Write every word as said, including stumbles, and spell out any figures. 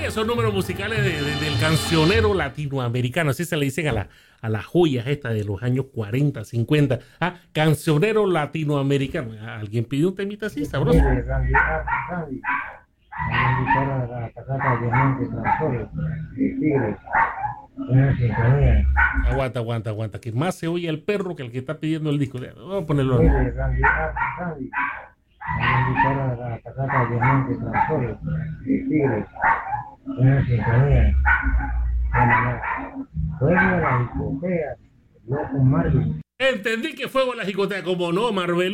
esos números musicales de, de, del cancionero latinoamericano, así se le dicen a, la, a las joyas estas de los años cuarenta, cincuenta. Ah, cancionero latinoamericano. Alguien pidió un temita así, sabroso. Randy, Randy, Randy. Voy a invitar a la casata de Diamante Transores, de Tigres, en sintonía. Aguanta, aguanta, aguanta. Que más se oye el perro que el que está pidiendo el disco. Vamos a ponerlo Randy, ahí. Randy, Randy. Voy a invitar a la casata de Diamante Transores, de Tigres, en sintonía. Juega la discoteca, loco Marvin. Entendí que fuego en la jicotea, como no, Marvel.